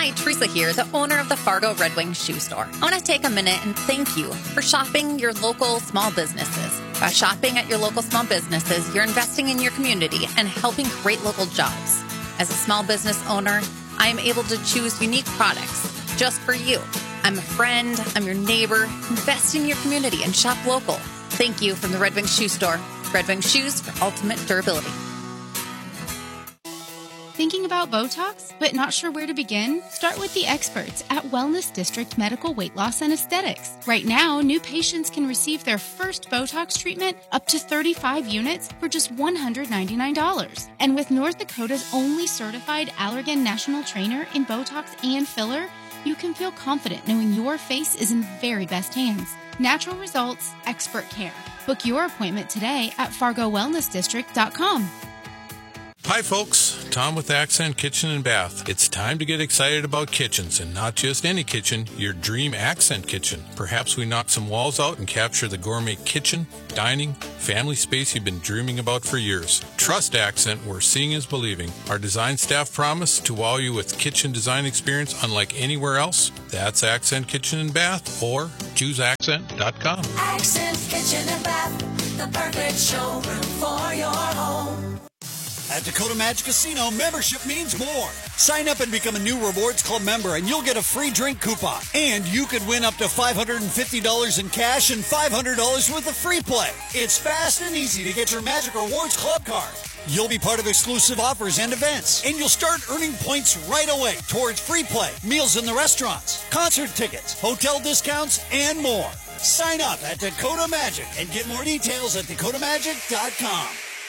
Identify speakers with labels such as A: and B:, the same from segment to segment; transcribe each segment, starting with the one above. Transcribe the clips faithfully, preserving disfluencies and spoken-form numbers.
A: Hi, Teresa here, the owner of the Fargo Red Wing Shoe Store. I want to take a minute and thank you for shopping your local small businesses. By shopping at your local small businesses, you're investing in your community and helping create local jobs. As a small business owner, I am able to choose unique products just for you. I'm a friend, I'm your neighbor. Invest in your community and shop local. Thank you from the Red Wing Shoe Store. Red Wing Shoes for ultimate durability.
B: Thinking about Botox, but not sure where to begin? Start with the experts at Wellness District Medical Weight Loss and Aesthetics. Right now, new patients can receive their first Botox treatment up to thirty-five units for just one hundred ninety-nine dollars. And with North Dakota's only certified Allergan National Trainer in Botox and filler, you can feel confident knowing your face is in very best hands. Natural results, expert care. Book your appointment today at fargo wellness district dot com.
C: Hi folks, Tom with Accent Kitchen and Bath. It's time to get excited about kitchens, and not just any kitchen, your dream Accent kitchen. Perhaps we knock some walls out and capture the gourmet kitchen, dining, family space you've been dreaming about for years. Trust Accent, where seeing is believing. Our design staff promise to wow you with kitchen design experience unlike anywhere else. That's Accent Kitchen and Bath, or choose accent dot com.
D: Accent Kitchen and Bath, the perfect showroom for your home.
E: At Dakota Magic Casino, membership means more. Sign up and become a new Rewards Club member, and you'll get a free drink coupon. And you could win up to five hundred fifty dollars in cash and five hundred dollars worth of free play. It's fast and easy to get your Magic Rewards Club card. You'll be part of exclusive offers and events, and you'll start earning points right away towards free play, meals in the restaurants, concert tickets, hotel discounts, and more. Sign up at Dakota Magic and get more details at dakota magic dot com.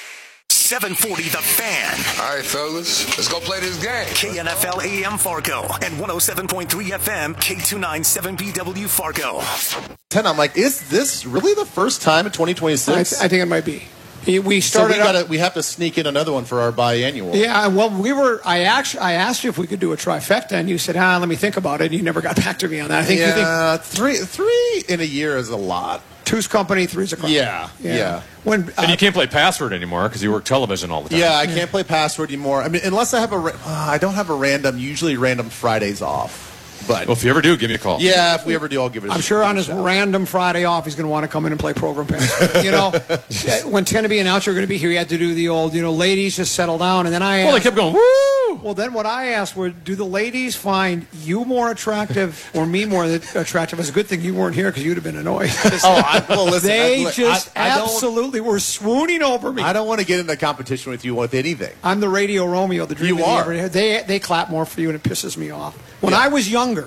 F: seven forty The Fan.
G: All right, fellas, let's go play this game.
F: K N F L A M Fargo and one oh seven point three F M K two ninety-seven B W Fargo.
H: ten I'm like, is this really the first time in twenty twenty-six?
I: I, th- I think it might be. We started.
H: So we, gotta, we have to sneak in another one for our biannual.
I: Yeah, well, we were. I actually, I asked you if we could do a trifecta, and you said, "Ah, let me think about it." And you never got back to me on that. I think
H: yeah,
I: you think
H: three, three in a year is a lot.
I: Two's company, three's a crowd.
H: Yeah, yeah. yeah.
I: When uh,
J: and you can't play Password anymore because you work television all the time.
H: Yeah, I can't play Password anymore. I mean, unless I have a, uh, I don't have a random. Usually, random Fridays off. But
J: well, if you ever do, give me a call.
H: Yeah, if we ever do, I'll give it a
I: I'm
H: shot.
I: sure on his random Friday off, he's going to want to come in and play program pass. You know, when ten to be announced, you're going to be here, you had to do the old, you know, ladies, just settle down. And then I asked,
J: well, they kept going, woo!
I: Well, then what I asked was, do the ladies find you more attractive or me more attractive? It's a good thing you weren't here because you'd have been annoyed.
H: oh, I, well, listen,
I: they
H: I,
I: just
H: I, I
I: absolutely were swooning over me.
H: I don't want to get into competition with you with anything.
I: I'm the Radio Romeo, the dream
H: you
I: of
H: are.
I: The they, they clap more for you, and it pisses me off. When
H: yeah.
I: I was younger,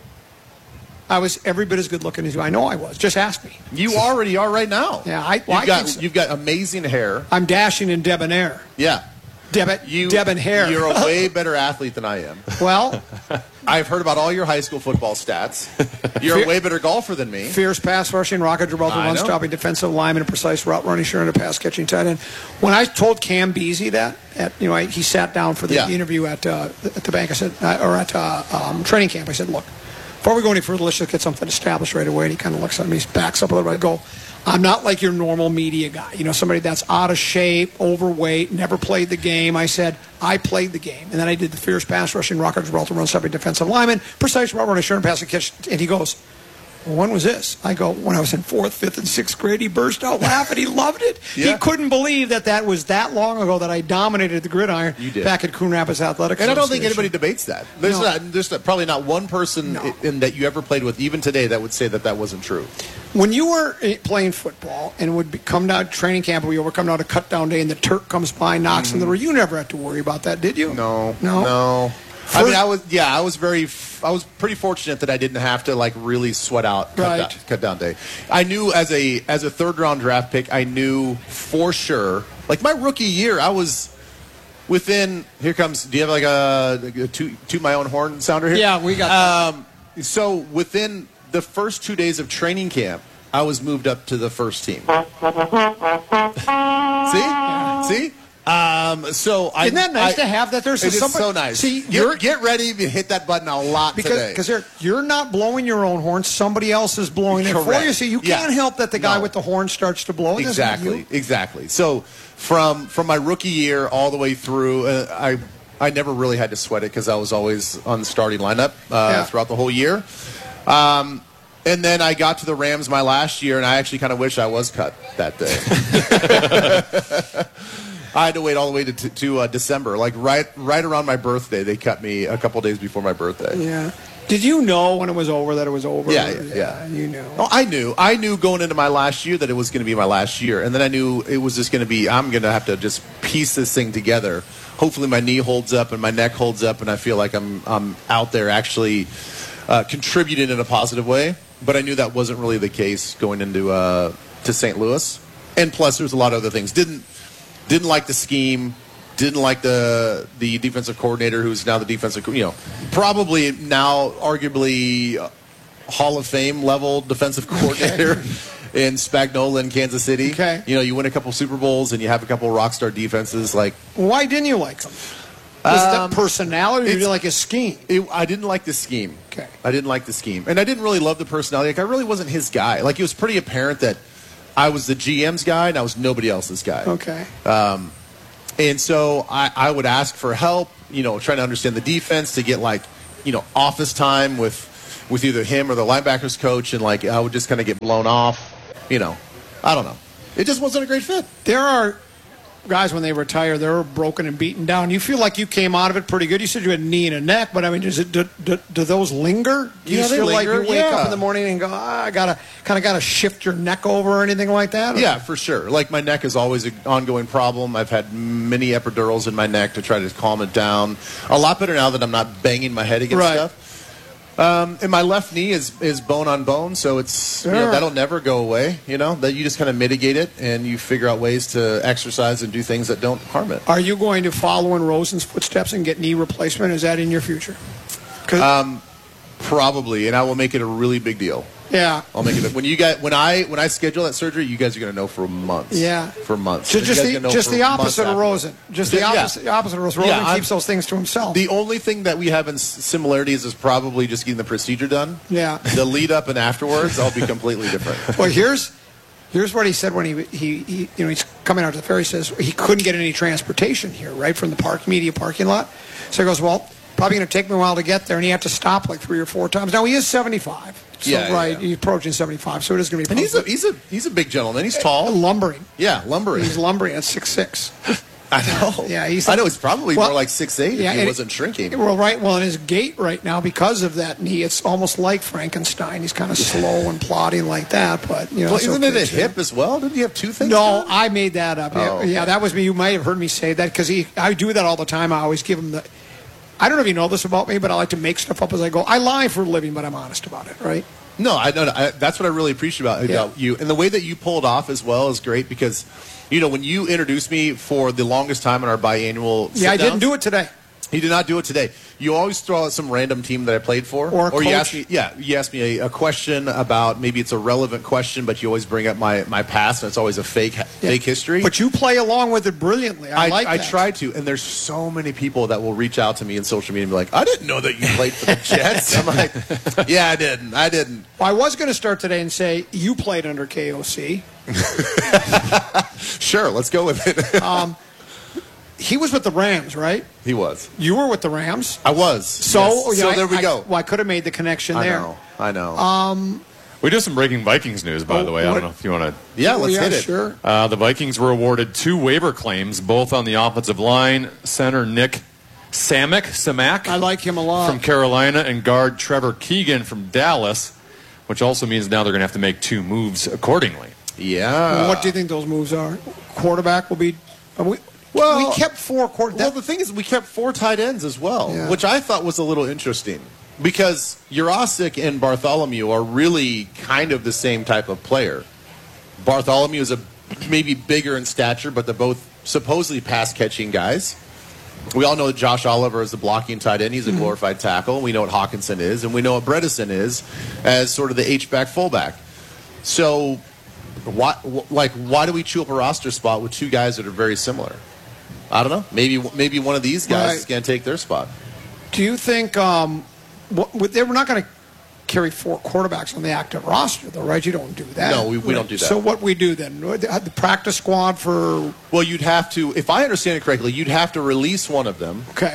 I: I was every bit as good looking as you. I know I was. Just ask me.
H: You already are right now.
I: Yeah, I.
H: You've
I: well, I
H: got
I: so.
H: you've got amazing hair.
I: I'm dashing and debonair.
H: Yeah,
I: Deb,
H: you
I: debonair.
H: You're a way better athlete than I am.
I: Well,
H: I've heard about all your high school football stats. You're a way better golfer than me.
I: Fierce pass rushing, rocket Gibraltar, run stopping, defensive lineman, a precise route running, sure, and a pass catching tight end. When I told Cam Beasley that, at you know, I, he sat down for the
H: yeah.
I: interview at uh, at the bank. I said, uh, or at uh, um, training camp. I said, look. Before we go any further, let's just get something established right away. And he kind of looks at me, he backs up a little bit. I go, I'm not like your normal media guy. You know, somebody that's out of shape, overweight, never played the game. I said, I played the game. And then I did the fierce pass rushing, rocket Gibraltar, run stopping, defensive lineman, precise route running, sure, and pass and catch. And he goes, well, when was this? I go, when I was in fourth, fifth, and sixth grade. He burst out laughing. He loved it.
H: Yeah.
I: He couldn't believe that that was that long ago that I dominated the gridiron
H: you did.
I: back at Coon Rapids Athletics.
H: And I don't think anybody debates that. There's,
I: no.
H: not, there's not, probably not one person
I: no.
H: in, that you ever played with, even today, that would say that that wasn't true.
I: When you were playing football and would be, come down to training camp, we would come down to cut down day, and the Turk comes by, knocks mm-hmm. on the door. You never had to worry about that, did you?
H: No,
I: no,
H: no. I mean, I was yeah, I was very, I was pretty fortunate that I didn't have to like really sweat out cut,
I: right.
H: down, cut down day. I knew as a as a third round draft pick, I knew for sure. Like my rookie year, I was within. Here comes. Do you have like a, a toot, toot my own horn sounder here?
I: Yeah, we got.
H: Um, so within the first two days of training camp, I was moved up to the first team. See, see. Um, so I,
I: Isn't that nice
H: I,
I: to have that? There's
H: it is
I: somebody,
H: so nice.
I: See,
H: get, get ready to hit that button a lot
I: because,
H: today.
I: Because you're, you're not blowing your own horn. Somebody else is blowing it for you. So you
H: yeah.
I: can't help that the guy
H: no.
I: with the horn starts to blow.
H: Exactly, exactly. So from from my rookie year all the way through, uh, I I never really had to sweat it because I was always on the starting lineup uh,
I: Yeah.
H: throughout the whole year. Um, and then I got to the Rams my last year, and I actually kind of wish I was cut that day. I had to wait all the way to, to, to uh, December, like right right around my birthday. They cut me a couple days before my birthday.
I: Yeah. Did you know when it was over that it was over?
H: Yeah, yeah, yeah.
I: You knew.
H: Oh, I knew. I knew going into my last year that it was going to be my last year, and then I knew it was just going to be. I'm going to have to just piece this thing together. Hopefully, my knee holds up and my neck holds up, and I feel like I'm I'm out there actually uh, contributing in a positive way. But I knew that wasn't really the case going into uh, to Saint Louis, and plus there's a lot of other things. Didn't didn't like the scheme. Didn't like the the defensive coordinator, who's now the defensive, you know, probably now arguably Hall of Fame level defensive coordinator okay. in Spagnuolo in Kansas City.
I: Okay.
H: You know, you win a couple Super Bowls and you have a couple rock star defenses. Like,
I: why didn't you like him? Was
H: Um,
I: it the personality, or did you like his scheme?
H: It, I didn't like the scheme.
I: Okay.
H: I didn't like the scheme, and I didn't really love the personality. Like, I really wasn't his guy. Like, it was pretty apparent that I was the G M's guy and I was nobody else's guy.
I: Okay.
H: Um, and so I, I would ask for help, you know, trying to understand the defense to get, like, you know, office time with with either him or the linebackers coach, and, like, I would just kind of get blown off, you know. I don't know. It just wasn't a great fit.
I: There are guys, when they retire, they're broken and beaten down. You feel like you came out of it pretty good. You said you had a knee and a neck, but I mean, does it, do, do, do those linger? Do you
H: Yeah, they
I: feel
H: linger,
I: like you wake
H: yeah.
I: up in the morning and go, ah, I gotta kind of got to shift your neck over or anything like that? Or?
H: Yeah, for sure. Like, my neck is always an ongoing problem. I've had many epidurals in my neck to try to calm it down. A lot better now that I'm not banging my head against
I: Right.
H: stuff. Um, and my left knee is, is bone on bone, so it's you know,
I: Yeah.
H: that'll never go away. You know, that you just kind of mitigate it and you figure out ways to exercise and do things that don't harm it.
I: Are you going to follow in Rosen's footsteps and get knee replacement? Is that in your future? 'Cause-
H: Um, probably, and I will make it a really big deal.
I: yeah.
H: I'll make it a, when you guys when I when I schedule that surgery, you guys are going to know for months.
I: Yeah.
H: for months.
I: So
H: You
I: just
H: guys
I: the,
H: gonna know
I: just
H: for
I: the
H: months
I: opposite of
H: after.
I: Rosen. Just the
H: Yeah.
I: opposite, opposite of Rosen. Rosen
H: Yeah, I'm-
I: keeps those things to himself.
H: The only thing that we have in s- similarities is probably just getting the procedure done.
I: Yeah.
H: The lead up and afterwards, I'll be completely different.
I: Well, here's here's what he said when he, he he you know he's coming out to the fair. He says he couldn't get any transportation here, right from the park media parking lot. So he goes, well, probably going to take me a while to get there, and he had to stop like three or four times. Now he is seventy-five, so
H: Yeah, yeah,
I: right,
H: yeah.
I: he's approaching seventy-five, so it is going to be.
H: And he's a he's a he's a big gentleman. He's tall,
I: lumbering.
H: Yeah, lumbering.
I: He's lumbering at six six.
H: I know.
I: Yeah, he's.
H: I know. He's probably
I: Well,
H: more like six eight
I: yeah,
H: if he
I: and
H: wasn't shrinking.
I: Well, right. Well, in his gait right now, because of that knee, it's almost like Frankenstein. He's kind of slow and plodding like that, but you know.
H: Well,
I: it's
H: isn't
I: okay
H: it a
I: too.
H: hip as well? Didn't he have two things?
I: No,
H: done?
I: I made that up. Yeah,
H: Oh, okay.
I: yeah, that was me. You might have heard me say that because he. I do that all the time. I always give him the. I don't know if you know this about me, but I like to make stuff up as I go. I lie for a living, but I'm honest about it, right?
H: No, I don't. I, that's what I really appreciate about,
I: Yeah.
H: about you, and the way that you pull it off as well is great because, you know, when you introduced me for the longest time in our biannual,
I: Yeah, I didn't
H: sit-downs-
I: do it today.
H: He did not do it today. You always throw out some random team that I played for,
I: Or a
H: you
I: coach.
H: ask me, yeah, you ask me a, a question about maybe it's a relevant question, but you always bring up my, my past, and it's always a fake
I: Yeah.
H: fake history.
I: But you play along with it brilliantly. I,
H: I,
I: like
H: I
I: that.
H: try to, and there's so many people that will reach out to me in social media and be like, "I didn't know that you played for the Jets." I'm like, "Yeah, I didn't. I didn't."
I: Well, I was going to start today and say you played under K O C.
H: Sure, let's go with it.
I: Um, he was with the Rams, right?
H: He was.
I: You were with the Rams.
H: I was.
I: So,
H: Yes.
I: yeah,
H: so
I: I-
H: there we
I: I-
H: go.
I: Well, I could have made the connection
H: I
I: there.
H: know. I know.
I: Um,
J: We do some breaking Vikings news, by
I: Oh,
J: the way. I
I: what-
J: don't know if you want to.
H: yeah, let's
I: yeah,
H: hit it.
I: sure.
J: Uh, the Vikings were awarded two waiver claims, both on the offensive line. Center Nick Samek, Samak
I: I like him a lot.
J: from Carolina, and guard Trevor Keegan from Dallas, which also means now they're going to have to make two moves accordingly.
H: Yeah.
I: what do you think those moves are? Quarterback will be. uh, We,
H: Well-
I: we kept four quarter.
H: Well, the thing is, we kept four tight ends as well,
I: Yeah.
H: which I thought was a little interesting because Jurasic and Bartholomew are really kind of the same type of player. Bartholomew is a maybe bigger in stature, but they're both supposedly pass-catching guys. We all know that Josh Oliver is the blocking tight end. He's a glorified tackle. We know what Hawkinson is, and we know what Bredesen is as sort of the H-back fullback. So, why, like, why do we chew up a roster spot with two guys that are very similar? I don't know. Maybe maybe one of these guys
I: Right.
H: is going to take their spot.
I: Do you think um, what, what- they were not going to carry four quarterbacks on the active roster, though, right? You don't do that.
H: No, we- we don't do that.
I: So what we do then? The practice squad for
H: Well, you'd have to, if I understand it correctly, you'd have to release one of them.
I: okay.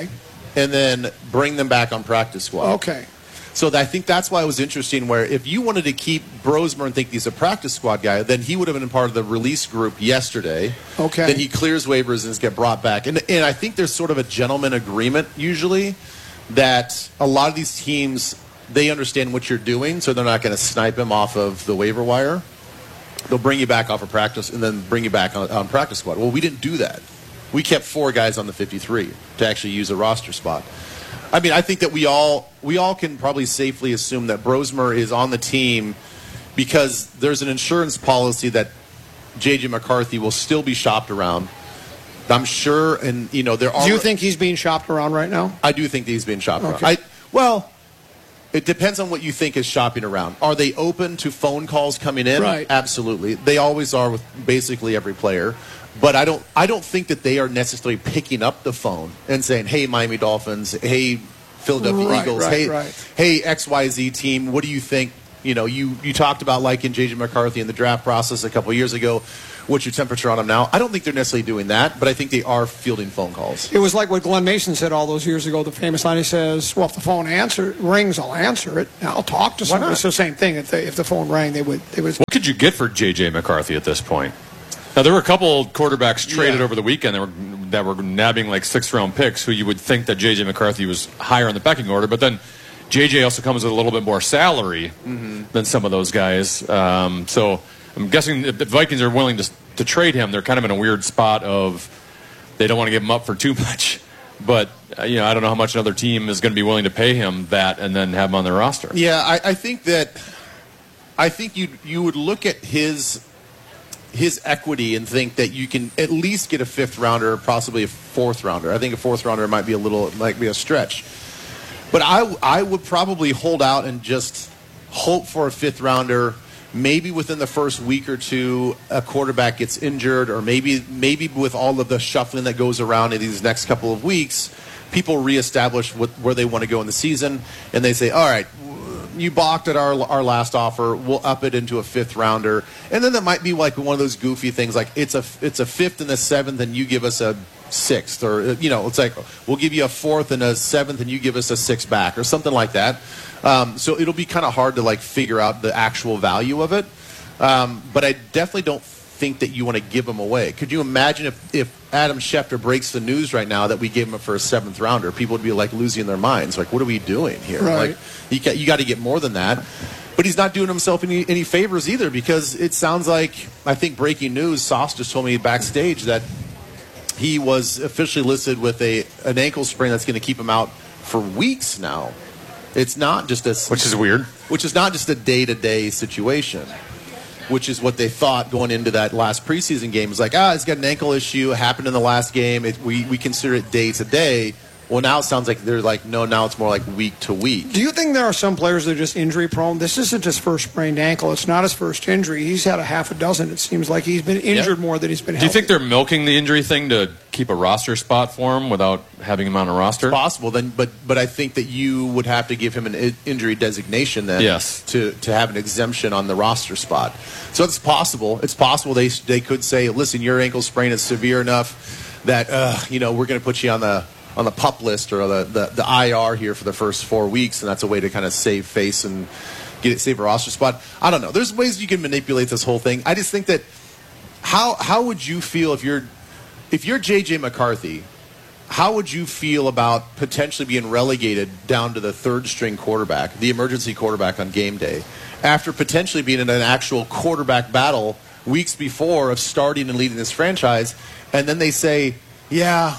H: and then bring them back on practice squad.
I: Okay.
H: So I think that's why it was interesting, where if you wanted to keep Brosmer and think he's a practice squad guy, then he would have been part of the release group yesterday.
I: Okay.
H: Then he clears waivers and is get brought back. And, and I think there's sort of a gentleman agreement usually that a lot of these teams, they understand what you're doing, so they're not going to snipe him off of the waiver wire. They'll bring you back off of practice and then bring you back on, on practice squad. Well, we didn't do that. We kept four guys on the fifty-three to actually use a roster spot. I mean, I think that we all we all can probably safely assume that Brosmer is on the team because there's an insurance policy that J J McCarthy will still be shopped around. I'm sure, and you know, there are.
I: Do you think he's being shopped around right now?
H: I do think that he's being shopped
I: Okay.
H: around. I, well, it depends on what you think is shopping around. Are they open to phone calls coming in?
I: Right.
H: Absolutely. They always are with basically every player. But I don't I don't think that they are necessarily picking up the phone and saying, hey, Miami Dolphins, hey, Philadelphia
I: Right,
H: Eagles,
I: right,
H: hey,
I: right.
H: hey, X Y Z team, what do you think? You know, you, you talked about liking J J McCarthy in the draft process a couple of years ago. What's your temperature on him now? I don't think they're necessarily doing that, but I think they are fielding phone calls.
I: It was like what Glenn Mason said all those years ago, the famous line. He says, well, if the phone answer, rings, I'll answer it. Now, I'll talk to somebody.
H: not?
I: It's the same thing. If, they, if the phone rang, they would. They would.
J: What could you get for J J McCarthy at this point? Now, there were a couple quarterbacks traded
H: Yeah.
J: over the weekend that were that were nabbing like sixth-round picks who you would think that J J McCarthy was higher in the pecking order, but then J J also comes with a little bit more salary
H: Mm-hmm.
J: than some of those guys. Um, so I'm guessing if the Vikings are willing to, to trade him, they're kind of in a weird spot of they don't want to give him up for too much. But, uh, you know, I don't know how much another team is going to be willing to pay him that and then have him on their roster.
H: Yeah, I, I think that I think you you would look at his his equity and think that you can at least get a fifth rounder, possibly a fourth rounder. I think a fourth rounder might be a little might be a stretch. But I I would probably hold out and just hope for a fifth rounder. Maybe within the first week or two, a quarterback gets injured, or maybe maybe with all of the shuffling that goes around in these next couple of weeks, people reestablish what, where they want to go in the season, and they say, all right, you balked at our our last offer, we'll up it into a fifth rounder. And then that might be like one of those goofy things, like it's a it's a fifth and a seventh, and you give us a sixth, or you know, it's like we'll give you a fourth and a seventh, and you give us a sixth back, or something like that. Um, so it'll be kind of hard to like figure out the actual value of it. Um, but I definitely don't think that you want to give them away. Could you imagine if, if Adam Schefter breaks the news right now that we gave him for a seventh rounder? People would be like losing their minds. Like, what are we doing here?
I: Right.
H: Like, you got, you got to get more than that. But he's not doing himself any, any favors either, because it sounds like, I think breaking news, Sauce just told me backstage that he was officially listed with a an ankle sprain that's going to keep him out for weeks now. It's not just a...
J: Which is weird.
H: Which is not just a day-to-day situation, which is what they thought going into that last preseason game. It's like, ah, he's got an ankle issue. It happened in the last game. It, we, we consider it day-to-day. Well, now it sounds like they're like, no, now it's more like week to week.
I: Do you think there are some players that are just injury prone? This isn't his first sprained ankle. It's not his first injury. He's had a half a dozen. It seems like he's been injured
J: Yep.
I: more than he's been
J: Do
I: healthy.
J: you think they're milking the injury thing to keep a roster spot for him without having him on a roster?
H: Possible, then, but but I think that you would have to give him an i- injury designation then,
J: Yes.
H: to to have an exemption on the roster spot. So it's possible. It's possible they they could say, listen, your ankle sprain is severe enough that uh, you know we're going to put you on the on the PUP list or the, the the I R here for the first four weeks, and that's a way to kind of save face and get it save a roster spot. I don't know. There's ways you can manipulate this whole thing. I just think that how how would you feel if you're if you're J J McCarthy? How would you feel about potentially being relegated down to the third string quarterback, the emergency quarterback on game day, after potentially being in an actual quarterback battle weeks before of starting and leading this franchise, and then they say, yeah,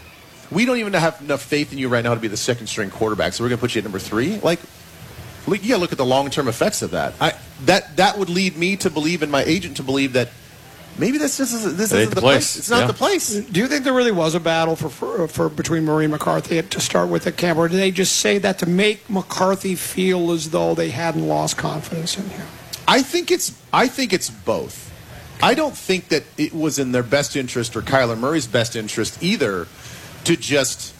H: we don't even have enough faith in you right now to be the second string quarterback, so we're going to put you at number three? Like, look, you got to look at the long-term effects of that. I, that. That would lead me to believe, and my agent to believe, that maybe this, this, is, this
J: It ain't
H: isn't
J: the
H: the place.
J: place.
H: It's not
J: Yeah.
H: the place.
I: Do you think there really was a battle for for, for between Murray and McCarthy to start with at camp, or did they just say that to make McCarthy feel as though they hadn't lost confidence in him?
H: I think it's I think it's both. I don't think that it was in their best interest or Kyler Murray's best interest either to just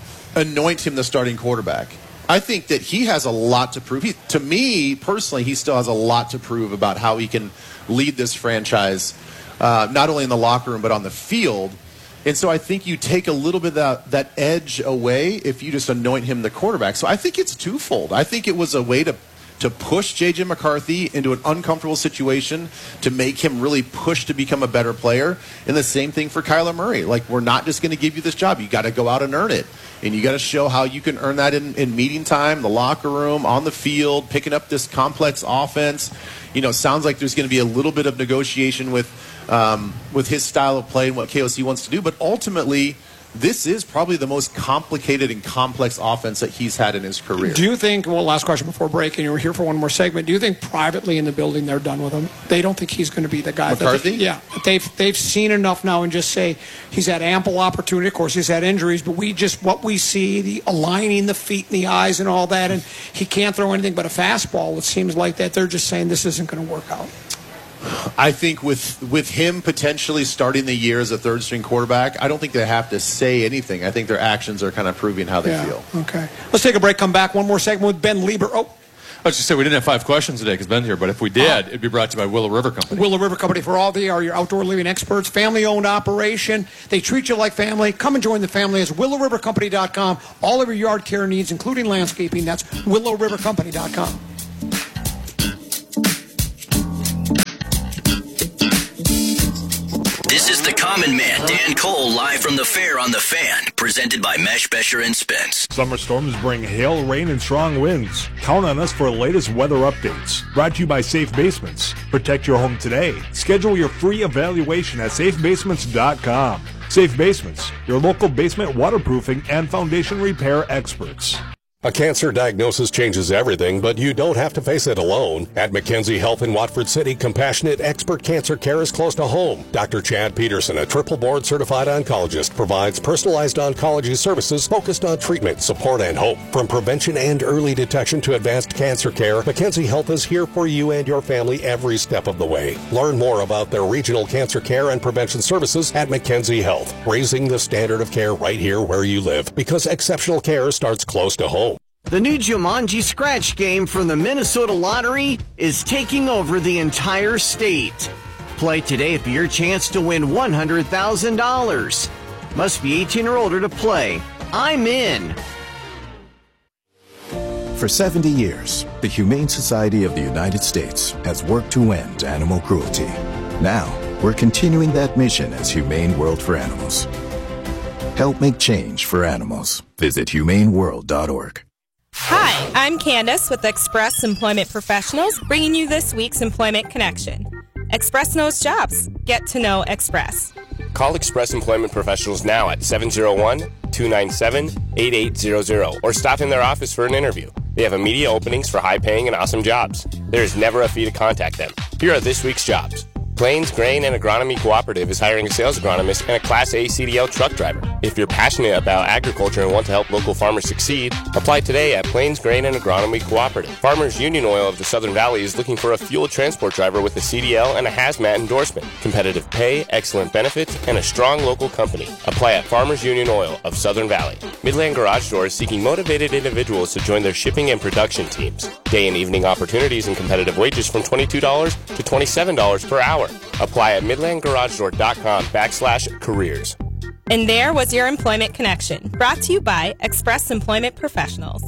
H: anoint him the starting quarterback. I think that he has a lot to prove. He, to me, personally, he still has a lot to prove about how he can lead this franchise, uh, not only in the locker room but on the field. And so I think you take a little bit of that, that edge away if you just anoint him the quarterback. So I think it's twofold. I think it was a way to to push J J McCarthy into an uncomfortable situation, to make him really push to become a better player. And the same thing for Kyler Murray. Like, we're not just going to give you this job. You got to go out and earn it. And you got to show how you can earn that in, in meeting time, the locker room, on the field, picking up this complex offense. You know, it sounds like there's going to be a little bit of negotiation with um, with his style of play and what K O C wants to do. But ultimately, this is probably the most complicated and complex offense that he's had in his career.
I: Do you think, well, last question before break, and you're here for one more segment, do you think privately in the building they're done with him? They don't think he's going to be the guy.
H: McCarthy?
I: That they, yeah. They've, they've seen enough now and just say he's had ample opportunity. Of course, he's had injuries, but we just, what we see, the aligning the feet and the eyes and all that, and he can't throw anything but a fastball. It seems like that they're just saying this isn't going to work out.
H: I think with with him potentially starting the year as a third-string quarterback, I don't think they have to say anything. I think their actions are kind of proving how they
I: yeah,
H: feel.
I: Okay. Let's take a break, come back. One more segment with Ben Lieber. Oh.
J: I was just saying we didn't have five questions today because Ben's here, but if we did, uh, it'd be brought to you by Willow River Company.
I: Willow River Company, for all they are your outdoor living experts, family-owned operation. They treat you like family. Come and join the family as willow river company dot com. All of your yard care needs, including landscaping, that's willow river company dot com.
K: This is the Common Man, Dan Cole, live from the fair on The Fan, presented by Mesh, Besher, and Spence.
L: Summer storms bring hail, rain, and strong winds. Count on us for the latest weather updates. Brought to you by Safe Basements. Protect your home today. Schedule your free evaluation at safe basements dot com. Safe Basements, your local basement waterproofing and foundation repair experts.
M: A cancer diagnosis changes everything, but you don't have to face it alone. At McKenzie Health in Watford City, compassionate expert cancer care is close to home. Doctor Chad Peterson, a triple board certified oncologist, provides personalized oncology services focused on treatment, support, and hope. From prevention and early detection to advanced cancer care, McKenzie Health is here for you and your family every step of the way. Learn more about their regional cancer care and prevention services at McKenzie Health, raising the standard of care right here where you live, because exceptional care starts close to home.
N: The new Jumanji Scratch game from the Minnesota Lottery is taking over the entire state. Play today for your chance to win one hundred thousand dollars. Must be eighteen or older to play. I'm in.
O: For seventy years, the Humane Society of the United States has worked to end animal cruelty. Now, we're continuing that mission as Humane World for Animals. Help make change for animals. Visit humane world dot org.
P: Hi, I'm Candace with Express Employment Professionals, bringing you this week's Employment Connection. Express knows jobs. Get to know Express.
Q: Call Express Employment Professionals now at seven oh one, two nine seven, eight eight zero zero or stop in their office for an interview. They have immediate openings for high-paying and awesome jobs. There is never a fee to contact them. Here are this week's jobs. Plains Grain and Agronomy Cooperative is hiring a sales agronomist and a Class A C D L truck driver. If you're passionate about agriculture and want to help local farmers succeed, apply today at Plains Grain and Agronomy Cooperative. Farmers Union Oil of the Southern Valley is looking for a fuel transport driver with a C D L and a hazmat endorsement. Competitive pay, excellent benefits, and a strong local company. Apply at Farmers Union Oil of Southern Valley. Midland Garage Door is seeking motivated individuals to join their shipping and production teams. Day and evening opportunities and competitive wages from twenty-two dollars to twenty-seven dollars per hour. Apply at midland garage door dot com backslash careers.
P: And there was your Employment Connection, brought to you by Express Employment Professionals.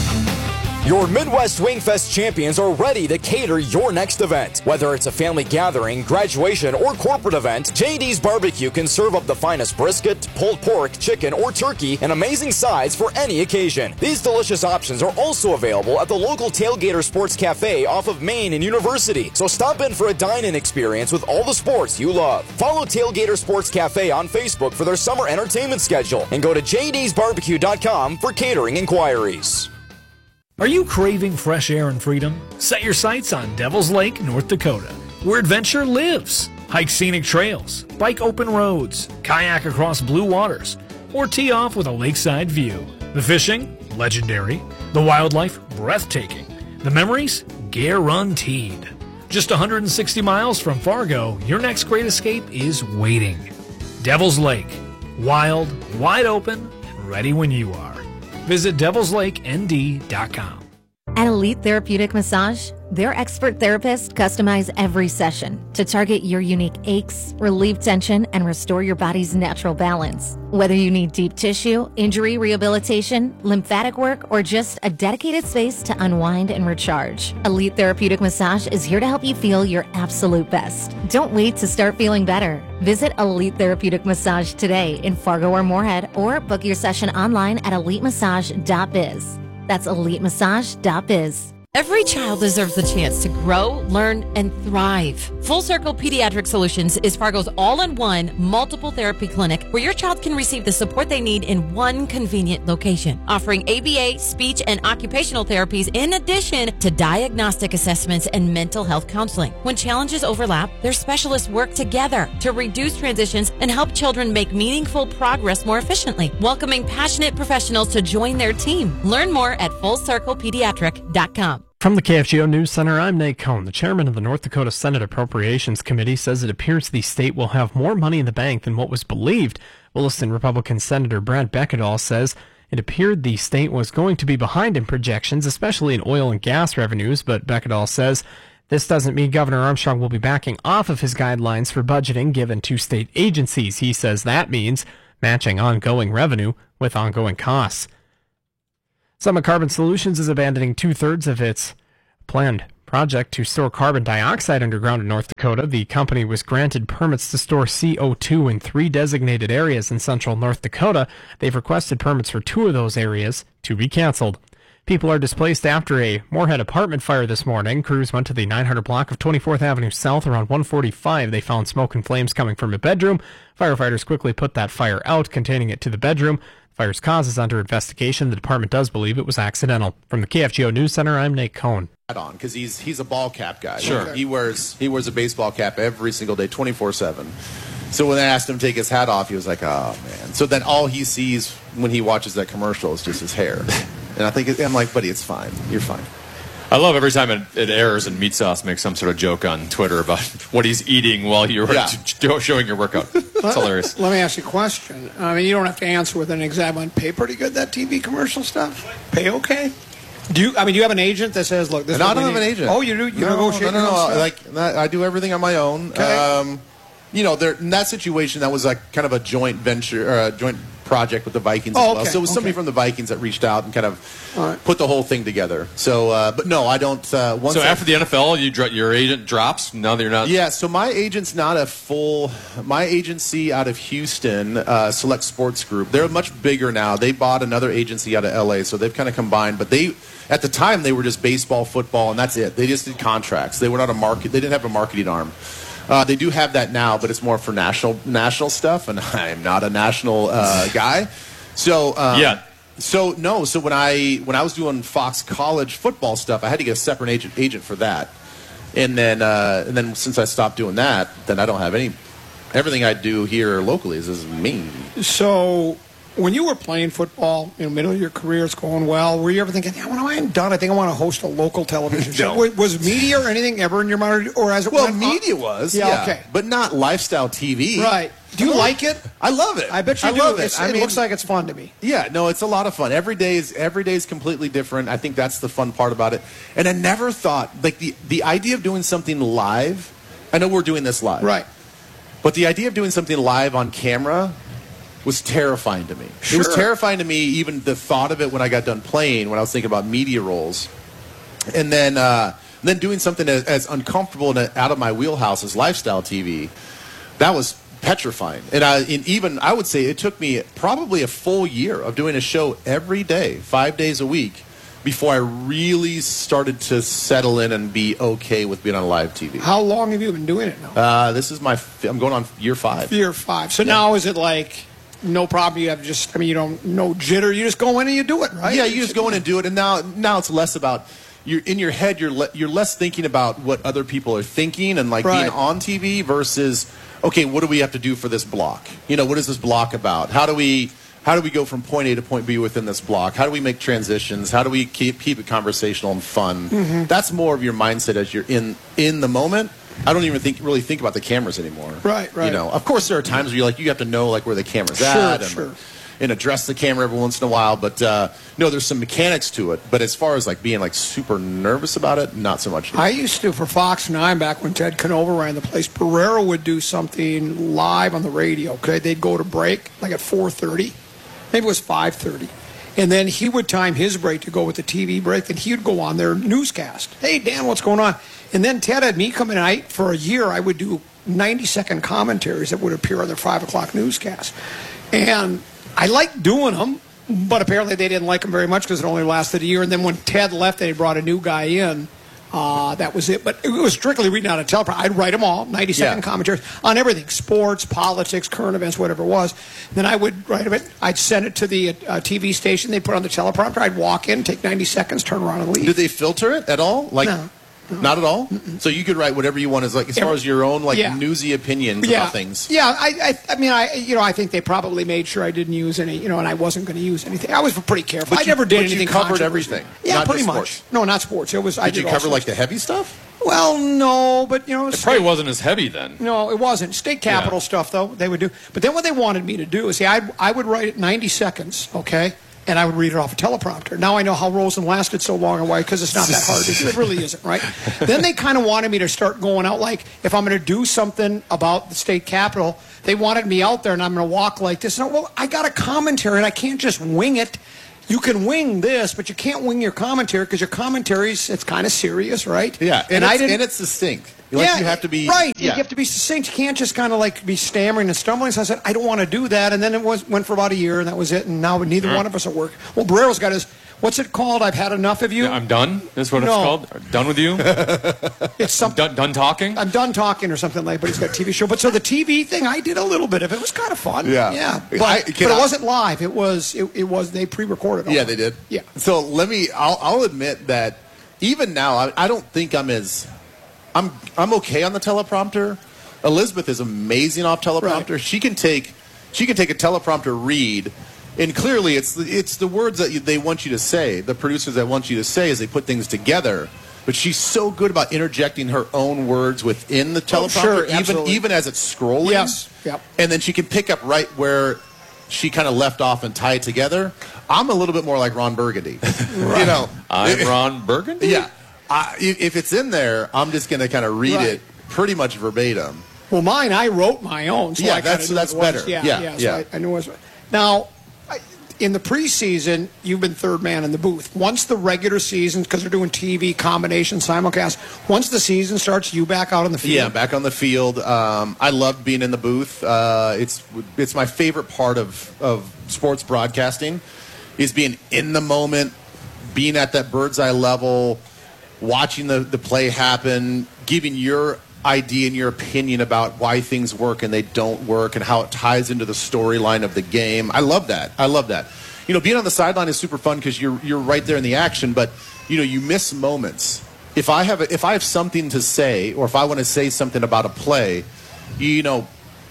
R: Your Midwest Wingfest champions are ready to cater your next event. Whether it's a family gathering, graduation, or corporate event, J D's Barbecue can serve up the finest brisket, pulled pork, chicken, or turkey in amazing sides for any occasion. These delicious options are also available at the local Tailgater Sports Cafe off of Main and University. So stop in for a dine-in experience with all the sports you love. Follow Tailgater Sports Cafe on Facebook for their summer entertainment schedule and go to j d's barbecue dot com for catering inquiries.
S: Are you craving fresh air and freedom? Set your sights on Devil's Lake, North Dakota, where adventure lives. Hike scenic trails, bike open roads, kayak across blue waters, or tee off with a lakeside view. The fishing, legendary. The wildlife, breathtaking. The memories, guaranteed. Just one hundred sixty miles from Fargo, your next great escape is waiting. Devil's Lake. Wild, wide open, and ready when you are. Visit devils lake n d dot com.
T: At Elite Therapeutic Massage, their expert therapists customize every session to target your unique aches, relieve tension, and restore your body's natural balance. Whether you need deep tissue, injury rehabilitation, lymphatic work, or just a dedicated space to unwind and recharge, Elite Therapeutic Massage is here to help you feel your absolute best. Don't wait to start feeling better. Visit Elite Therapeutic Massage today in Fargo or Moorhead, or book your session online at elite massage dot biz. That's elite massage dot biz.
U: Every child deserves the chance to grow, learn, and thrive. Full Circle Pediatric Solutions is Fargo's all-in-one multiple therapy clinic where your child can receive the support they need in one convenient location, offering A B A, speech, and occupational therapies in addition to diagnostic assessments and mental health counseling. When challenges overlap, their specialists work together to reduce transitions and help children make meaningful progress more efficiently, welcoming passionate professionals to join their team. Learn more at full circle pediatric dot com.
V: From the K F G O News Center, I'm Nate Cohn. The chairman of the North Dakota Senate Appropriations Committee says it appears the state will have more money in the bank than what was believed. Williston Republican Senator Brad Beckedahl says it appeared the state was going to be behind in projections, especially in oil and gas revenues, but Beckedahl says this doesn't mean Governor Armstrong will be backing off of his guidelines for budgeting given to state agencies. He says that means matching ongoing revenue with ongoing costs. Summit Carbon Solutions is abandoning two-thirds of its planned project to store carbon dioxide underground in North Dakota. The company was granted permits to store C O two in three designated areas in central North Dakota. They've requested permits for two of those areas to be canceled. People are displaced after a Moorhead apartment fire this morning. Crews went to the nine hundred block of twenty-fourth Avenue South around one forty-five. They found smoke and flames coming from a bedroom. Firefighters quickly put that fire out, containing it to the bedroom. Fire's cause is under investigation. The department does believe it was accidental. From the K F G O News Center, I'm Nate Cohn.
H: On because he's he's a ball cap guy.
V: Sure.
H: He wears he wears a baseball cap every single day, twenty-four seven. So when they asked him to take his hat off, he was like, "Oh man!" So then all he sees when he watches that commercial is just his hair. And I think it, I'm like, "Buddy, it's fine. You're fine."
J: I love every time it, it airs and Meat Sauce makes some sort of joke on Twitter about what he's eating while you're yeah. showing your workout. It's hilarious.
I: Let me ask you a question. I mean, you don't have to answer with an exact one. Pay pretty good, that T V commercial stuff? Pay okay? Do you? I mean, do you have an agent that says, "Look, this"?
H: And
I: is
H: I don't
I: have
H: need. an agent.
I: Oh, you do? You
H: no,
I: negotiate?
H: No, no, no.
I: no.
H: Like that, I do everything on my own.
I: Okay.
H: Um, you know, there, in that situation, that was like kind of a joint venture, or a joint project with the Vikings
I: oh,
H: as well.
I: Okay.
H: So it was somebody
I: okay.
H: from the Vikings that reached out and kind of
I: right.
H: put the whole thing together. So, uh, but no, I don't. Uh, once
J: so
H: I,
J: after the N F L, you your agent drops. Now that you're not.
H: Yeah. So my agent's not a full. My agency out of Houston, uh, Select Sports Group. They're much bigger now. They bought another agency out of L A, so they've kind of combined. But they, at the time, they were just baseball, football, and that's it. They just did contracts. They were not a market. They didn't have a marketing arm. Uh, they do have that now, but it's more for national national stuff, and I am not a national uh, guy. So um,
J: yeah.
H: So no. So when I when I was doing Fox College football stuff, I had to get a separate agent agent for that. And then uh, and then since I stopped doing that, then I don't have any. Everything I do here locally is, is me.
I: So when you were playing football, in the middle of your career, it's going well. Were you ever thinking, yeah, when I'm done, I think I want to host a local television show?
H: No.
I: Was media or anything ever in your mind, or as it
H: well,
I: went
H: media
I: on?
H: was,
I: yeah,
H: yeah,
I: okay,
H: but not lifestyle T V,
I: right? Do you like it?
H: I love it.
I: I bet you
H: I
I: do.
H: love it.
I: It's,
H: I
I: it
H: mean,
I: looks like it's fun to me.
H: Yeah, no, it's a lot of fun. Every day is every day is completely different. I think that's the fun part about it. And I never thought like the the idea of doing something live. I know we're doing this live,
I: right?
H: But the idea of doing something live on camera was terrifying to me. Sure. It was terrifying to me, even the thought of it when I got done playing, when I was thinking about media roles. And then uh, and then doing something as, as uncomfortable and out of my wheelhouse as lifestyle T V, that was petrifying. And, I, and even, I would say, it took me probably a full year of doing a show every day, five days a week, before I really started to settle in and be okay with being on live T V.
I: How long have you been doing it now?
H: Uh, this is my, I'm going on year five.
I: Year five. So
H: yeah.
I: now is it like... No problem. You have just, I mean, you don't, no jitter. You just go in and you do it, right?
H: Yeah, you just go in and do it. And now, now it's less about, you're in your head, you're le, you're less thinking about what other people are thinking and like
I: right.
H: being on T V versus, okay, what do we have to do for this block? You know, what is this block about? How do we, how do we go from point A to point B within this block? How do we make transitions? How do we keep keep it conversational and fun?
I: Mm-hmm.
H: That's more of your mindset as you're in in the moment. I don't even think really think about the cameras anymore.
I: Right, right.
H: You know, of course there are times where you're like you have to know like where the camera's
I: sure,
H: at. And,
I: sure.
H: and address the camera every once in a while. But uh, no, there's some mechanics to it. But as far as like being like super nervous about it, not so much.
I: I used to, for Fox nine, back when Ted Canova ran the place, Barrera would do something live on the radio. Okay, they'd go to break like at four thirty, maybe it was five thirty. And then he would time his break to go with the T V break, and he would go on their newscast. Hey, Dan, what's going on? And then Ted had me come in, and I, for a year, I would do ninety-second commentaries that would appear on their five o'clock newscast. And I liked doing them, but apparently they didn't like them very much because it only lasted a year. And then when Ted left, they brought a new guy in. Uh, that was it. But it was strictly reading out a teleprompter. I'd write them all, ninety-second yeah. commentaries on everything, sports, politics, current events, whatever it was. Then I would write it. I'd send it to the uh, T V station. They'd put on the teleprompter. I'd walk in, take ninety seconds, turn around, and leave.
H: Did they filter it at all? Like,
I: no. No.
H: Not at all? Mm-mm. So you could write whatever you want as like as far as your own like
I: yeah.
H: newsy opinions
I: yeah.
H: about things.
I: Yeah, I, I I mean I you know I think they probably made sure I didn't use any, you know, and I wasn't going to use anything. I was pretty careful.
H: But
I: I
H: you,
I: never did
H: but
I: anything.
H: You covered
I: controversial.
H: everything.
I: Yeah,
H: not
I: pretty
H: just
I: much.
H: Sports.
I: No, not sports. It was
H: did
I: I did
H: you cover
I: all
H: like the heavy stuff?
I: Well, no, but you know,
J: it probably wasn't as heavy then.
I: No, it wasn't. State capital yeah. stuff though they would do. But then what they wanted me to do is see, I I would write it ninety seconds, okay. And I would read it off a teleprompter. Now I know how Rosen lasted so long and why, because it's not that hard to do. It really isn't, right? Then they kind of wanted me to start going out, like, if I'm going to do something about the state capitol, they wanted me out there and I'm going to walk like this. And I, well, I got a commentary and I can't just wing it. You can wing this, but you can't wing your commentary because your commentary's, it's kind of serious, right?
H: Yeah, and,
I: and
H: it's,
I: I didn't,
H: and it's distinct. Like
I: yeah,
H: you have to be
I: right.
H: Yeah.
I: You have to be succinct. You can't just kind of like be stammering and stumbling. So I said, I don't want to do that. And then it was went for about a year, and that was it. And now neither mm. one of us are working. Well, Barrero's got his. What's it called? I've had enough of you.
J: Yeah, I'm done. That's what
I: no.
J: it's called. Done with you.
I: It's something.
J: Done, done talking.
I: I'm done talking or something like. But he's got a T V show. But so the T V thing, I did a little bit of it. It was kind of fun.
H: Yeah,
I: yeah. But,
H: I,
I: but it
H: I,
I: wasn't live. It was. It, it was. They pre-recorded. All
H: yeah,
I: of
H: they
I: it.
H: did.
I: Yeah.
H: So let me. I'll, I'll admit that even now, I, I don't think I'm as. I'm I'm okay on the teleprompter. Elizabeth is amazing off teleprompter. Right. She can take she can take a teleprompter read, and clearly it's the, it's the words that you, they want you to say. The producers that want you to say as they put things together. But she's so good about interjecting her own words within the teleprompter,
I: oh, sure,
H: even
I: absolutely.
H: even as it's scrolling.
I: Yes. Yep.
H: And then she can pick up right where she kind of left off and tie it together. I'm a little bit more like Ron Burgundy. Right. You know,
J: I'm Ron Burgundy.
H: Yeah. I, if it's in there, I'm just going to kind of read right. it pretty much verbatim.
I: Well, mine, I wrote my own. So
H: yeah,
I: I
H: that's that's better.
I: Yeah,
H: yeah,
I: yeah. So
H: yeah.
I: I, I knew it was. Now, I, in the preseason, you've been third man in the booth. Once the regular season, because they're doing T V combination simulcast, once the season starts, you back out on the field.
H: Yeah, back on the field. Um, I love being in the booth. Uh, it's it's my favorite part of of sports broadcasting, is being in the moment, being at that bird's eye level, watching the, the play happen, giving your idea and your opinion about why things work and they don't work and how it ties into the storyline of the game. I love that. I love that. You know, being on the sideline is super fun because you're you're right there in the action, but you know, you miss moments. If I have a, if I have something to say, or if I want to say something about a play, you know,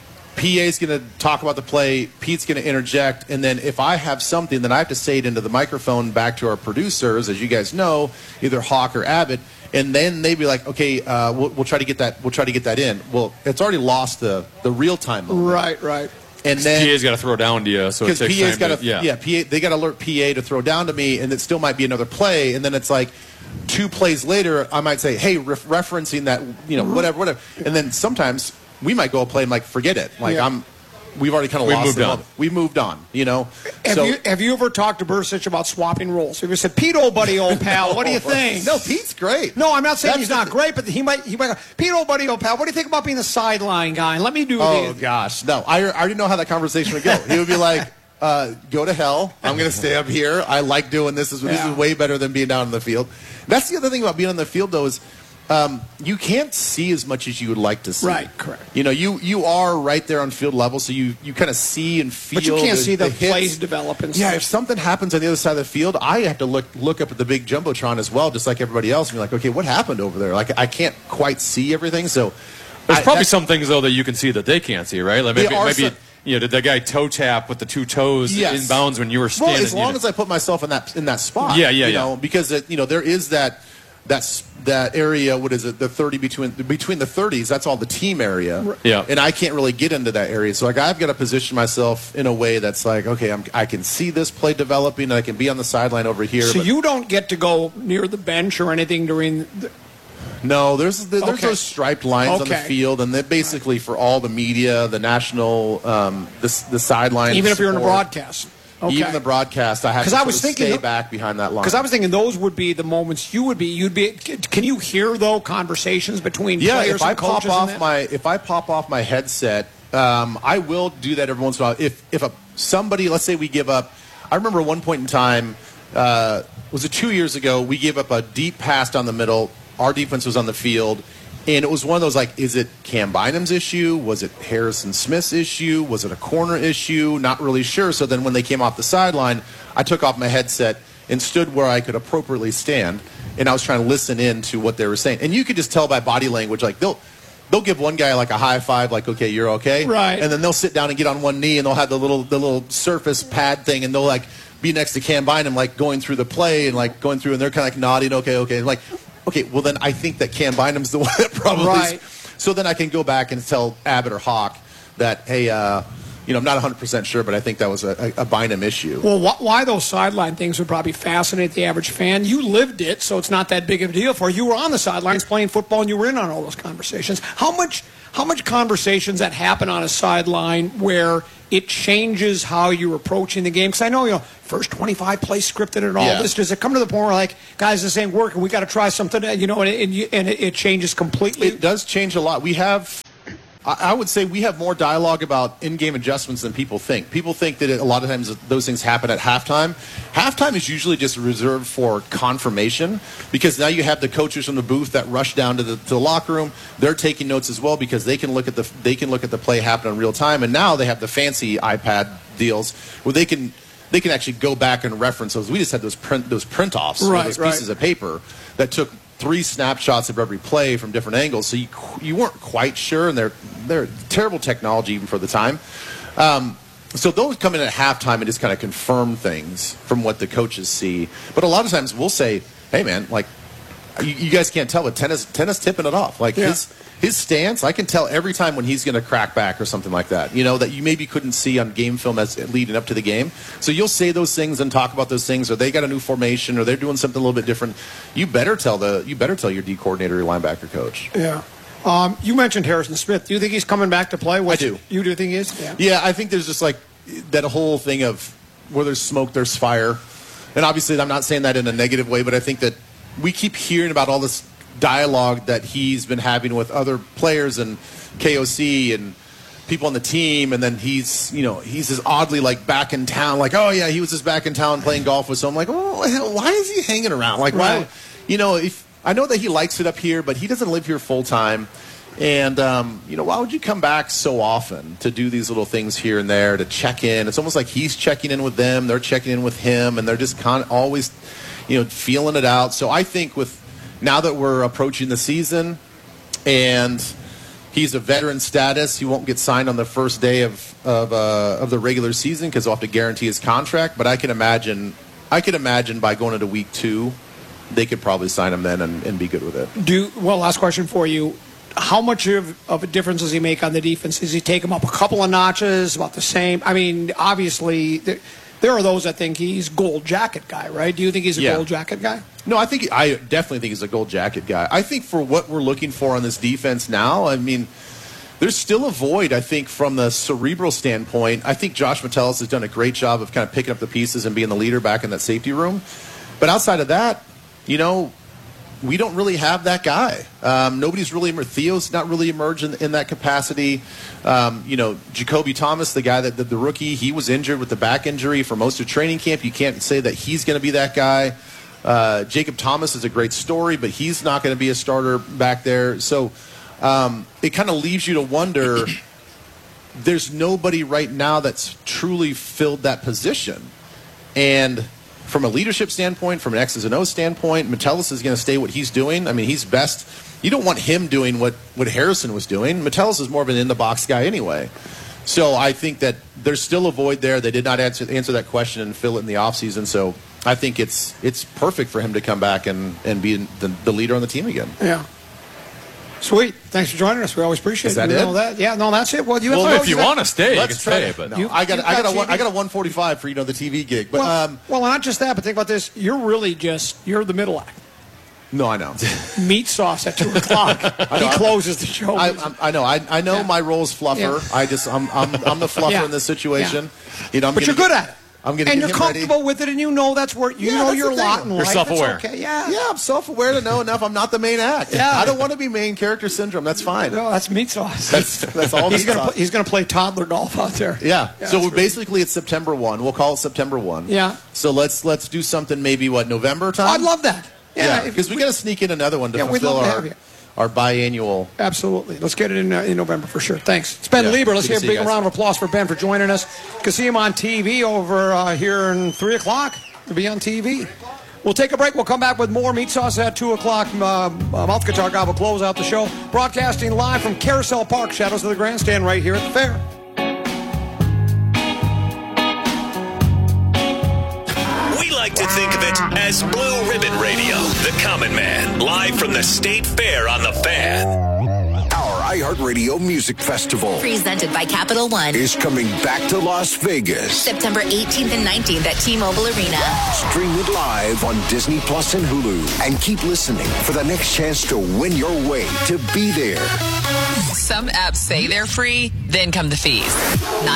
H: P A's going to talk about the play, Pete's going to interject, and then if I have something, then I have to say it into the microphone back to our producers, as you guys know, either Hawk or Abbott, and then they'd be like, okay, uh, we'll, we'll try to get that. We'll try to get that in. Well, it's already lost the the real time moment.
I: Right, right.
H: And then
J: P A's got to throw down to you, so it takes
H: P A's
J: time
H: got
J: to,
H: yeah, yeah P A, they got to alert P A to throw down to me, and it still might be another play, and then it's like two plays later, I might say, hey, re- referencing that, you know, whatever, whatever, and then sometimes we might go a play and like forget it, like yeah. I'm. We've already kind of
J: We've
H: lost
J: moved on.
H: We moved on, you know.
I: Have,
H: so,
I: you, have you ever talked to Bursich about swapping roles? Have you said, Pete, old buddy, old pal, what do you think?
H: No, Pete's great.
I: No, I'm not saying
H: That's
I: he's not great, but he might, he might go, Pete, old buddy, old pal, what do you think about being the sideline guy? And let me do
H: Oh,
I: the...
H: gosh. No, I, I already know how that conversation would go. He would be like, uh, go to hell. I'm going to stay up here. I like doing this. This is,
I: Yeah.
H: this is way better than being down in the field. That's the other thing about being on the field, though, is Um, you can't see as much as you would like to see.
I: Right, correct.
H: You know, you, you are right there on field level, so you, you kind of see and feel.
I: But you can't
H: the,
I: see the,
H: the hits.
I: plays develop and
H: Yeah,
I: stuff.
H: if something happens on the other side of the field, I have to look look up at the big jumbotron as well, just like everybody else, and be like, okay, what happened over there? Like, I can't quite see everything, so
J: there's
H: I,
J: probably some things though that you can see that they can't see, right? Like maybe,
H: There are
J: maybe
H: some-
J: you know, did that guy toe tap with the two toes
H: Yes.
J: in bounds when you were standing?
H: Well, as long
J: you know?
H: as I put myself in that in that spot.
J: Yeah, yeah,
H: you
J: yeah.
H: know, because it, you know there is that that's that area. What is it? The thirty between between the thirties. That's all the team area.
J: Yeah.
H: And I can't really get into that area. So like I've got to position myself in a way that's like, okay, I'm, I can see this play developing, and I can be on the sideline over here.
I: So
H: but
I: you don't get to go near the bench or anything during. The,
H: No, there's there's
I: Okay.
H: those striped lines on the
I: Okay.
H: field, and they're basically for all the media, the national, um, the the sideline.
I: even if you're in a
H: support.
I: broadcast.
H: Even the broadcast, I have to
I: 'Cause I
H: sort
I: was
H: of
I: thinking
H: stay
I: th-
H: back behind that line.
I: Because I was thinking those would be the moments you would be. You'd be. Can you hear though conversations between
H: yeah,
I: players
H: if I
I: and coaches?
H: pop
I: and
H: off
I: that?
H: my if I pop off my headset, um, I will do that every once in a while. If if a somebody, let's say we give up, I remember one point in time, uh, was it two years ago? We gave up a deep pass down the middle. Our defense was on the field. And it was one of those, like, is it Cam Bynum's issue? Was it Harrison Smith's issue? Was it a corner issue? Not really sure. So then when they came off the sideline, I took off my headset and stood where I could appropriately stand. And I was trying to listen in to what they were saying. And you could just tell by body language, like, they'll they'll give one guy, like, a high five, like, okay, you're okay.
I: Right.
H: And then they'll sit down and get on one knee, and they'll have the little the little surface pad thing, and they'll, like, be next to Cam Bynum, like, going through the play and, like, going through, and they're kind of, like, nodding, okay, okay. And, like, okay, well, then I think that Cam Bynum's the one that probably
I: Right.
H: So then I can go back and tell Abbott or Hawk that, hey, uh, you know, I'm not one hundred percent sure, but I think that was a, a, a Bynum issue.
I: Well, wh- why those sideline things would probably fascinate the average fan. You lived it, so it's not that big of a deal for you. You were on the sidelines playing football, and you were in on all those conversations. How much, how much conversations that happen on a sideline where it changes how you're approaching the game? Because I know, you know, first twenty-five plays scripted and all
H: Yeah.
I: this. Does it come to the point where, like, guys, this ain't working, we got to try something, you know, and, it, and, you, and it, it changes completely?
H: It does change a lot. We have, I I would say we have more dialogue about in-game adjustments than people think. People think that it, a lot of times those things happen at halftime. Halftime is usually just reserved for confirmation because now you have the coaches from the booth that rush down to the, to the locker room. They're taking notes as well because they can look at the they can look at the play happen in real time. And now they have the fancy iPad deals where they can they can actually go back and reference those. We just had those print those print offs,
I: Right,
H: those
I: right.
H: pieces of paper that took three snapshots of every play from different angles, so you you weren't quite sure, and they're they're terrible technology even for the time. Um, so those come in at halftime and just kind of confirm things from what the coaches see. But a lot of times we'll say, "Hey, man, like you, you guys can't tell, but tennis tennis tipping it off. Like
I: Yeah.
H: his his stance, I can tell every time when he's going to crack back or something like that. You know that you maybe couldn't see on game film as leading up to the game. So you'll say those things and talk about those things, or they got a new formation, or they're doing something a little bit different. You better tell the you better tell your D coordinator, your linebacker coach.
I: Yeah. Um, you mentioned Harrison Smith. Do you think he's coming back to play? What's-
H: I do.
I: You do think he is? Yeah.
H: Yeah, I think there's just like that whole thing of where there's smoke, there's fire. And obviously, I'm not saying that in a negative way, but I think that we keep hearing about all this dialogue that he's been having with other players and K O C and people on the team, and then he's, you know, he's just oddly like back in town, like, oh yeah, he was just back in town playing golf with. So I'm like, oh, why is he hanging around? Like, why?
I: Right.
H: You know, if I know that he likes it up here, but he doesn't live here full time. And, um, you know, why would you come back so often to do these little things here and there, to check in? It's almost like he's checking in with them, they're checking in with him, and they're just con- always, you know, feeling it out. So I think with now that we're approaching the season and he's a veteran status, he won't get signed on the first day of of, uh, of the regular season because they'll have to guarantee his contract. But I can imagine, I can imagine by going into week two, they could probably sign him then and, and be good with it.
I: Do well. Last question for you: how much of, of a difference does he make on the defense? Does he take him up a couple of notches, about the same? I mean, obviously, there, there are those that think he's gold jacket guy, right? Do you think he's a
H: Yeah.
I: gold jacket guy?
H: No, I think I definitely think he's a gold jacket guy. I think for what we're looking for on this defense now, I mean, there's still a void, I think, from the cerebral standpoint. I think Josh Metellus has done a great job of kind of picking up the pieces and being the leader back in that safety room. But outside of that, you know, we don't really have that guy. Um, nobody's really emerged. Theo's not really emerged in, in that capacity. Um, you know, Jacoby Thomas, the guy that the, the rookie, he was injured with the back injury for most of training camp. You can't say that he's going to be that guy. Uh, Jacob Thomas is a great story, but he's not going to be a starter back there. So um, it kind of leaves you to wonder. There's nobody right now that's truly filled that position, and from a leadership standpoint, from an X's and O's standpoint, Metellus is going to stay what he's doing. I mean, he's best. You don't want him doing what, what Harrison was doing. Metellus is more of an in-the-box guy anyway. So I think that there's still a void there. They did not answer, answer that question and fill it in the offseason. So I think it's it's perfect for him to come back and, and be the, the leader on the team again.
I: Yeah. Sweet. Thanks for joining us. We always appreciate
H: Is that
I: it. You
H: it?
I: know that? Yeah, no, that's it. Well, you have
J: Well,
I: to
J: if you want to stay, you can
H: Let's try
J: stay.
H: it.
J: But
H: No,
I: You-
H: I got
I: you've
H: I got
I: got
H: a one,
I: T V.
H: I got a one forty-five for you know the T V gig, but
I: Well,
H: um,
I: well, not just that, but think about this. You're really just, you're the middle act.
H: no, I know.
I: Meat sauce at two o'clock. He closes the show.
H: I, I'm- I know. I, I know my role's fluffer.
I: Yeah.
H: I just I'm I'm, I'm the fluffer
I: Yeah.
H: in this situation. You know, I'm
I: but
H: gonna
I: you're good
H: get-
I: at it.
H: I'm going to
I: and
H: get
I: you're
H: him ready.
I: comfortable with it, and you know that's where you
H: Yeah,
I: know
H: that's
I: your
H: the thing.
I: lot in
J: You're
I: life.
J: self-aware.
I: It's okay. Yeah,
H: Yeah, I'm self-aware to know enough. I'm not the main act.
I: Yeah.
H: I don't want to be main character syndrome. That's fine.
I: No, that's meat sauce.
H: That's that's all.
I: he's
H: meat
I: gonna
H: sauce.
I: play, he's gonna play toddler golf out there.
H: Yeah.
I: Yeah,
H: so
I: that's
H: basically, it's September one. We'll call it September one.
I: Yeah.
H: So let's let's do something maybe what November time.
I: I'd love that. Yeah, if
H: because we,
I: we-
H: got to sneak in another one to
I: Yeah, we'd
H: fulfill
I: love to
H: our
I: have you.
H: our biannual.
I: Absolutely. Let's get it in uh, in November for sure. Thanks. It's Ben
H: Yeah,
I: Lieber. Let's
H: good to
I: give a
H: see you
I: big
H: guys.
I: round of applause for Ben for joining us. You can see him on T V over uh, here in three o'clock. He'll be on T V. We'll take a break. We'll come back with more Meat Sauce at two o'clock. Uh, uh, Mouth Guitar Guy will close out the show. Broadcasting live from Carousel Park, Shadows of the Grandstand, right here at the fair.
A: We like to think of it as Blue Ribbon Radio, the Common Man, live from the State Fair on the Fan.
B: Our iHeartRadio Music Festival
D: Presented by Capital One.
B: is coming back to Las Vegas.
D: September eighteenth and nineteenth at T-Mobile Arena.
B: Stream it live on Disney Plus and Hulu. And keep listening for the next chance to win your way to be there.
W: Some apps say they're free, then come the fees. Not